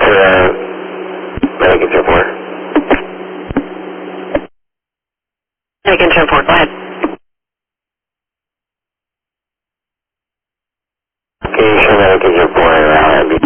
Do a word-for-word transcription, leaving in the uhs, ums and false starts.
to uh, Medic Intro four. Medic Intro four, go ahead. Can you show Medic Intro four uh,